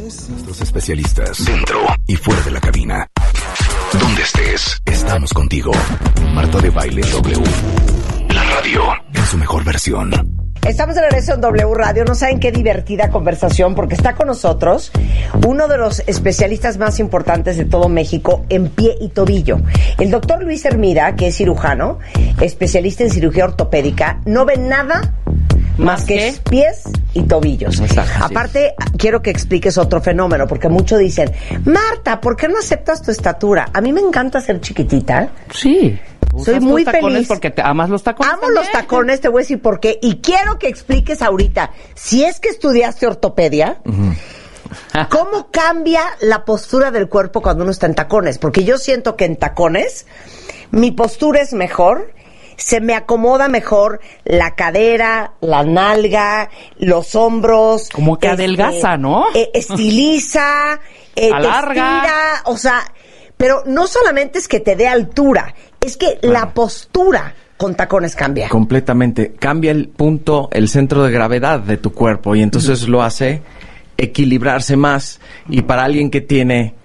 Nuestros especialistas, dentro y fuera de la cabina. Donde estés, estamos contigo. Marta de Baile W. La radio en su mejor versión. Estamos de regreso en W Radio. No saben qué divertida conversación, porque está con nosotros uno de los especialistas más importantes de todo México en pie y tobillo. El doctor Luis Hermida, que es cirujano, especialista en cirugía ortopédica, no ve nada más que pies y tobillos. Exacto. Aparte, quiero que expliques otro fenómeno, porque muchos dicen, Marta, ¿por qué no aceptas tu estatura? A mí me encanta ser chiquitita. Sí. Soy muy feliz. Porque te amas los tacones. Amo los tacones, te voy a decir por qué. Y quiero que expliques ahorita, si es que estudiaste ortopedia, ¿cómo cambia la postura del cuerpo cuando uno está en tacones? Porque yo siento que en tacones mi postura es mejor, se me acomoda mejor la cadera, la nalga, los hombros. Como que adelgaza, ¿no? Estiliza, alarga. te estira, o sea, pero no solamente es que te dé altura, es que la postura con tacones cambia. Completamente. Cambia el punto, el centro de gravedad de tu cuerpo y entonces lo hace equilibrarse más. Y para alguien que tiene,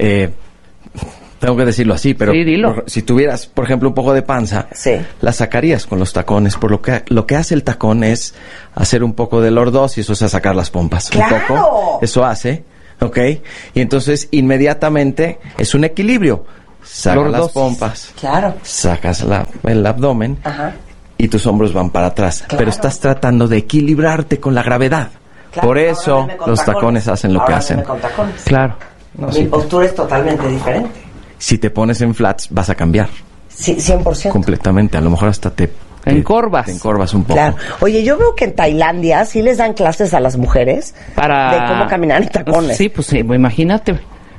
tengo que decirlo así, pero sí, dilo. Si tuvieras, por ejemplo, un poco de panza, sí, la sacarías con los tacones. Por lo que hace el tacón es hacer un poco de lordosis, o sea, sacar las pompas. ¡Claro! Un poco. Eso hace, ¿ok? Y entonces inmediatamente es un equilibrio. Sacas las pompas, claro, sacas el abdomen, ajá, y tus hombros van para atrás. Claro. Pero estás tratando de equilibrarte con la gravedad. Claro. Por eso Ahora los tacones hacen lo que hacen. Con tacones. Claro. Mi postura es totalmente diferente. Si te pones en flats, vas a cambiar. Sí, 100%. Completamente. A lo mejor hasta te encorvas. Te encorvas un poco. Claro. Oye, yo veo que en Tailandia sí les dan clases a las mujeres de cómo caminar en tacones. Sí, pues sí, imagínate.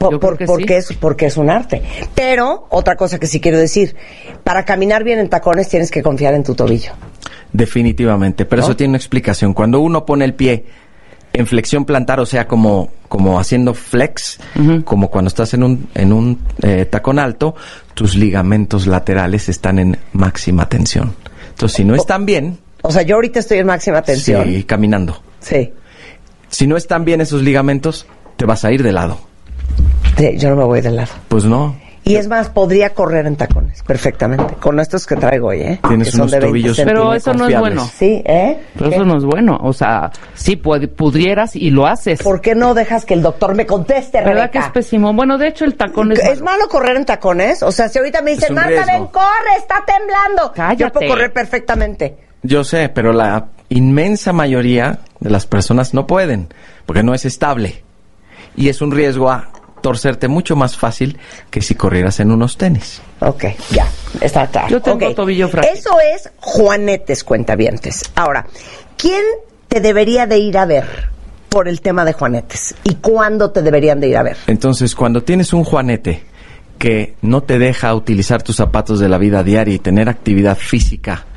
Porque es un arte. Pero, otra cosa que sí quiero decir, para caminar bien en tacones tienes que confiar en tu tobillo. Definitivamente, pero ¿no? Eso tiene una explicación. Cuando uno pone el pie en flexión plantar, o sea, como haciendo flex, como cuando estás en un tacón alto, tus ligamentos laterales están en máxima tensión. Entonces, si no están bien... O sea, yo ahorita estoy en máxima tensión. Sí, caminando. Sí. Si no están bien esos ligamentos, te vas a ir de lado. Sí, yo no me voy de lado. Pues no. Y es más, podría correr en tacones perfectamente. Con estos que traigo hoy, ¿eh? Tienes que son unos de 20 tobillos. Pero eso no es bueno. Sí, ¿eh? Pero eso no es bueno. O sea, sí, pudieras y lo haces. ¿Por qué no dejas que el doctor me conteste, ¿Verdad Rebeca? que es pésimo? Bueno, de hecho, el tacón es malo. ¿Es malo correr en tacones? O sea, si ahorita me dicen, Marta, riesgo. ven, corre, está temblando. Cállate. Yo puedo correr perfectamente. Yo sé, pero la inmensa mayoría de las personas no pueden, porque no es estable. Y es un riesgo a torcerte mucho más fácil que si corrieras en unos tenis. Ok, ya, está claro. Yo tengo tobillo frágil. Eso es Juanetes, cuentavientes. Ahora, ¿quién te debería de ir a ver por el tema de Juanetes? ¿Y cuándo te deberían de ir a ver? Entonces, cuando tienes un juanete que no te deja utilizar tus zapatos de la vida diaria y tener actividad física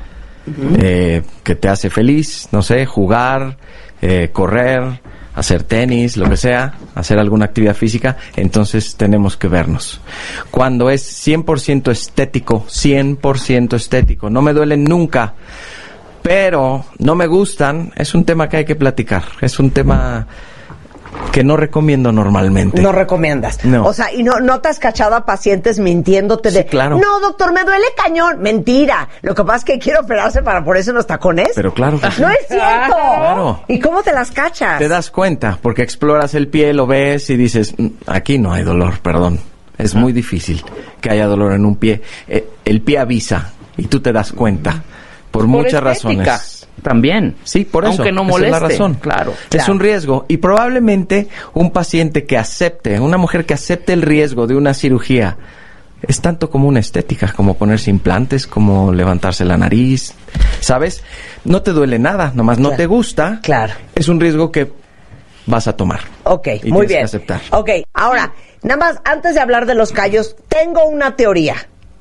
que te hace feliz, no sé, jugar, correr, hacer tenis, lo que sea, hacer alguna actividad física, entonces tenemos que vernos. Cuando es 100% estético, 100% estético, no me duelen nunca, pero no me gustan, es un tema que hay que platicar, es un tema que no recomiendo normalmente. No recomiendas. No. O sea, y no te has cachado a pacientes mintiéndote de, Sí, claro. No, doctor, me duele cañón. Mentira. Lo que pasa es que quiero operarse para ponerse unos tacones. Pero claro que sí. No es cierto. Claro. ¿Y cómo te las cachas? Te das cuenta, porque exploras el pie, lo ves y dices, aquí no hay dolor, perdón. Es muy difícil que haya dolor en un pie. El pie avisa y tú te das cuenta por muchas estética. razones. También. Sí, por eso. Aunque no esa moleste. es la razón. Claro. Es un riesgo. Y probablemente un paciente que acepte, una mujer que acepte el riesgo de una cirugía, es tanto como una estética, como ponerse implantes, como levantarse la nariz, ¿sabes? No te duele nada, nomás no te gusta. Claro. Es un riesgo que vas a tomar. Ok, Y muy tienes bien. que aceptar. Ok, ahora, nada más, antes de hablar de los callos, tengo una teoría.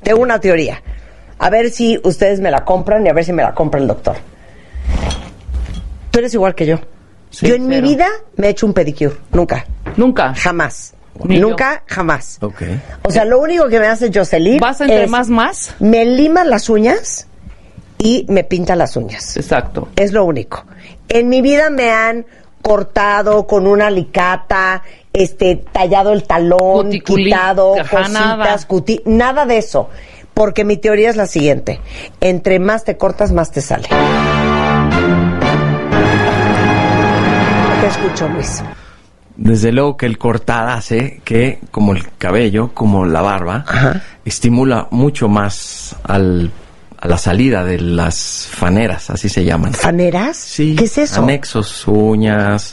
A ver si ustedes me la compran y a ver si me la compra el doctor. Tú eres igual que yo. Sí, yo en cero. mi vida me he hecho un pedicure. Nunca. Nunca. Jamás. Ni Nunca, jamás. Ok. O sea, lo único que me hace Jocelyn ¿Vas entre es más? me lima las uñas y me pinta las uñas. Exacto. Es lo único. En mi vida me han cortado con una alicata, tallado el talón, quitado, cositas, nada de eso. Porque mi teoría es la siguiente: entre más te cortas, más te sale. Te escucho, Luis. Desde luego que el cortar hace que, como el cabello, como la barba, estimula mucho más a la salida de las faneras, así se llaman. ¿Faneras? Sí. ¿Qué es eso? Anexos, uñas,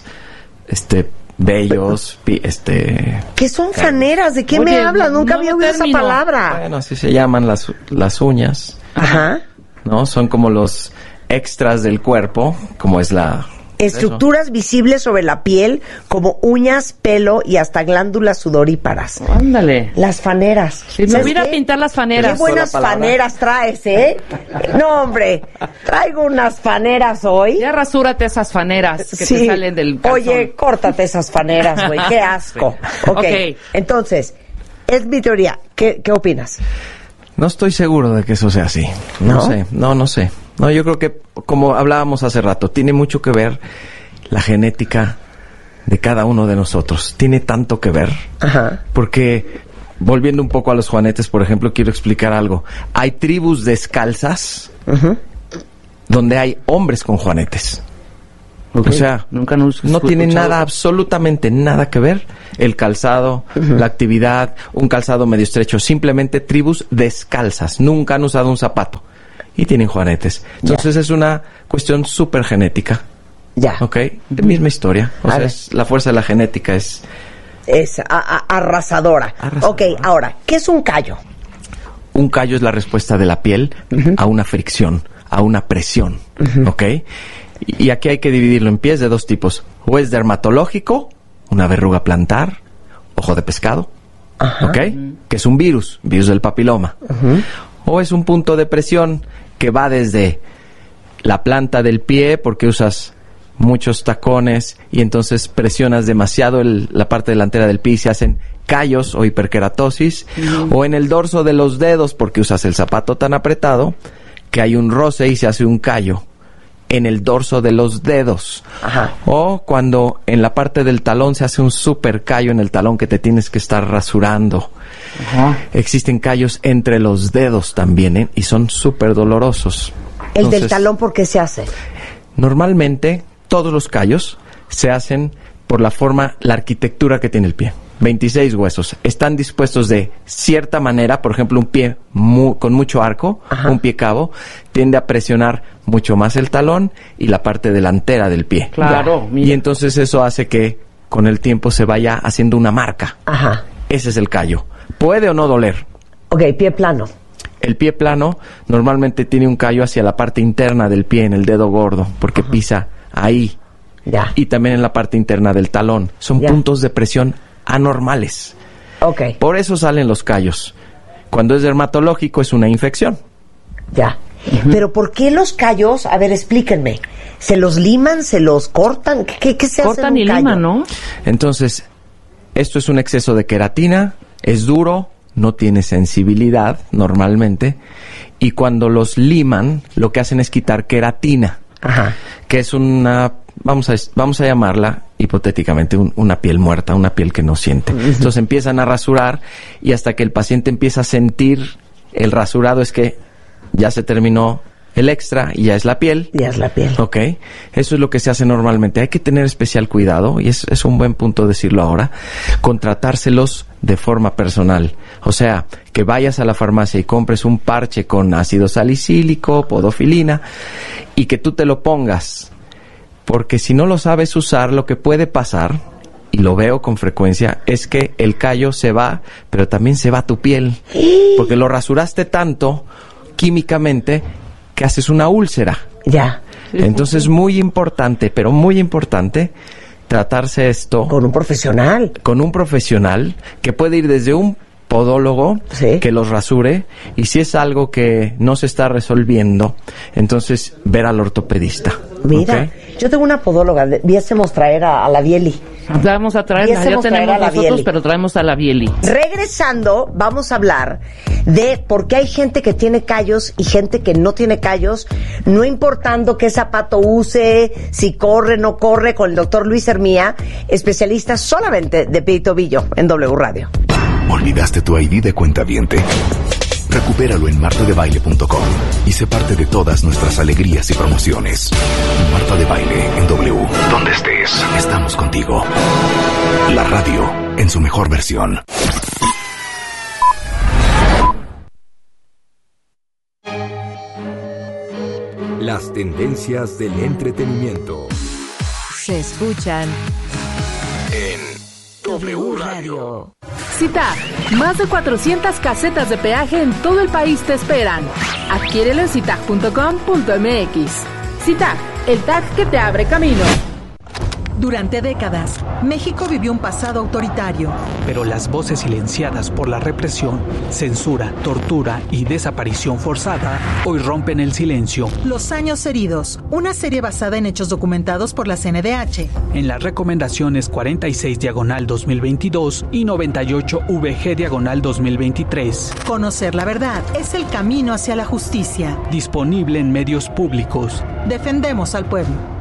vellos, ¿Qué son faneras? ¿De qué me hablas? Nunca había oído esa palabra. Bueno, así se llaman las uñas. Ajá. ¿No? Son como los extras del cuerpo, como es la... Estructuras visibles sobre la piel, como uñas, pelo y hasta glándulas sudoríparas. Ándale. Las faneras. Si me hubiera pintar las faneras. Qué buenas faneras traes, ¿eh? No, hombre. Traigo unas faneras hoy. Ya rasúrate esas faneras que te salen del calzón. Oye, córtate esas faneras, güey. Qué asco. Sí. Okay. Entonces, es mi teoría. ¿Qué opinas? No estoy seguro de que eso sea así. No sé. No, yo creo que, como hablábamos hace rato, tiene mucho que ver la genética de cada uno de nosotros. Tiene tanto que ver. Ajá. Porque, volviendo un poco a los juanetes, por ejemplo, quiero explicar algo. Hay tribus descalzas donde hay hombres con juanetes. Okay. O sea, nunca no tiene nada, absolutamente nada que ver el calzado, la actividad, un calzado medio estrecho. Simplemente tribus descalzas. Nunca han usado un zapato. Y tienen juanetes. Entonces es una cuestión súper genética. Ya. ¿Ok? De misma historia. O sea, la fuerza de la genética es arrasadora. Ok, ahora, ¿qué es un callo? Un callo es la respuesta de la piel a una fricción, a una presión. ¿Ok? Y aquí hay que dividirlo en pies de dos tipos. O es dermatológico, una verruga plantar, ojo de pescado. ¿Ok? Que es un virus del papiloma. O es un punto de presión que va desde la planta del pie, porque usas muchos tacones y entonces presionas demasiado la parte delantera del pie y se hacen callos o hiperkeratosis, o en el dorso de los dedos, porque usas el zapato tan apretado que hay un roce y se hace un callo en el dorso de los dedos. O cuando en la parte del talón se hace un super callo en el talón que te tienes que estar rasurando. Existen callos entre los dedos también, ¿eh? Y son súper dolorosos. ¿El del talón por qué se hace? Normalmente todos los callos se hacen por la arquitectura que tiene el pie. 26 huesos. Están dispuestos de cierta manera. Por ejemplo, un pie con mucho arco, un pie cabo, tiende a presionar mucho más el talón y la parte delantera del pie. Claro. Y entonces eso hace que con el tiempo se vaya haciendo una marca. Ese es el callo. ¿Puede o no doler? Ok, pie plano. El pie plano normalmente tiene un callo hacia la parte interna del pie, en el dedo gordo, porque pisa ahí. Y también en la parte interna del talón. Son puntos de presión anormales. Por eso salen los callos. Cuando es dermatológico es una infección. Pero ¿por qué los callos? A ver, explíquenme. ¿Se los liman? ¿Se los cortan? ¿Qué se hace? Cortan y liman, ¿no? Entonces, esto es un exceso de queratina, es duro, no tiene sensibilidad normalmente, y cuando los liman, lo que hacen es quitar queratina, que es una, vamos a llamarla hipotéticamente una piel muerta, una piel que no siente. Entonces empiezan a rasurar y hasta que el paciente empieza a sentir el rasurado es que ya se terminó el extra y ya es la piel. Ok. Eso es lo que se hace normalmente. Hay que tener especial cuidado, y es un buen punto decirlo ahora, con tratárselos de forma personal. O sea, que vayas a la farmacia y compres un parche con ácido salicílico, podofilina, y que tú te lo pongas. Porque si no lo sabes usar, lo que puede pasar, y lo veo con frecuencia, es que el callo se va, pero también se va tu piel. Porque lo rasuraste tanto químicamente que haces una úlcera. Entonces, muy importante, pero muy importante, tratarse esto con un profesional. Con un profesional que puede ir desde un podólogo que los rasure, y si es algo que no se está resolviendo, entonces ver al ortopedista. Mira, yo tengo una podóloga, debiésemos traer a la Bieli. Vamos a traerla, ya tenemos nosotros, pero traemos a la Bieli. Regresando, vamos a hablar de por qué hay gente que tiene callos y gente que no tiene callos, no importando qué zapato use, si corre, no corre, con el doctor Luis Hermía, especialista solamente de pie y tobillo en W Radio. ¿Olvidaste tu ID de cuentaviente? Recupéralo en martadebaile.com y sé parte de todas nuestras alegrías y promociones. Marta de Baile en W. Donde estés, estamos contigo. La radio en su mejor versión. Las tendencias del entretenimiento se escuchan en W Radio. CITAG, más de 400 casetas de peaje en todo el país te esperan. Adquiérelo en citag.com.mx. CITAG, el tag que te abre camino. Durante décadas, México vivió un pasado autoritario. Pero las voces silenciadas por la represión, censura, tortura y desaparición forzada hoy rompen el silencio. Los años heridos, una serie basada en hechos documentados por la CNDH. En las recomendaciones 46/2022 y 98VG/2023. Conocer la verdad es el camino hacia la justicia. Disponible en medios públicos. Defendemos al pueblo.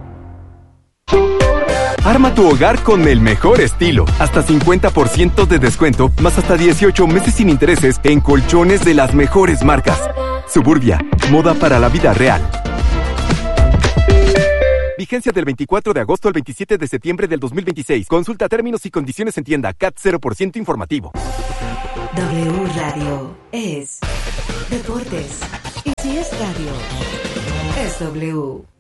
Arma tu hogar con el mejor estilo. Hasta 50% de descuento, más hasta 18 meses sin intereses en colchones de las mejores marcas. Suburbia, moda para la vida real. Vigencia del 24 de agosto al 27 de septiembre del 2026. Consulta términos y condiciones en tienda. CAT 0% informativo. W Radio es deportes. Y si es radio, es W.